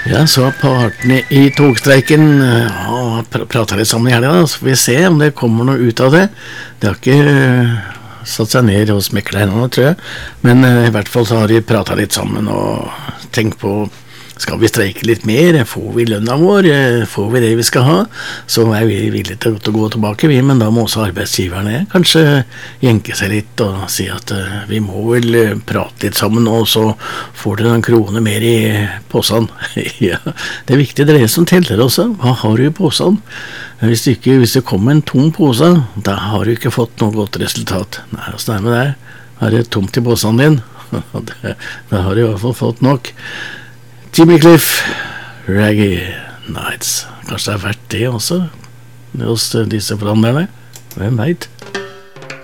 Ja, så partene i togstreiken har pratet litt sammen i helgen, da. Så får vi se om det kommer noe ut av det. Det har ikke satt seg ned og smeklet ennå, tror jeg. Men i hvert fall så har de pratet litt sammen og tenkt på, skal vi streike litt mer? Får vi lønna vår? Får vi det vi skal ha? Så er vi villige til å gå tilbake, men da må også arbeidsgiverne kanskje jenke seg litt og si at vi må vel prate litt sammen, og så får dere noen kroner mer i posen. Ja, det er viktig, det er det som teller også. Hva har du i posen? Hvis det kommer en tom pose, da har du ikke fått noe godt resultat. Nei, hvordan er det med deg? Er det tomt i posen din? Da har du i hvert fall fått nok. Jimmy Cliff, Reggae Nights. Kanskje det er verdt det også, hos disse forhandlerne? Hvem vet?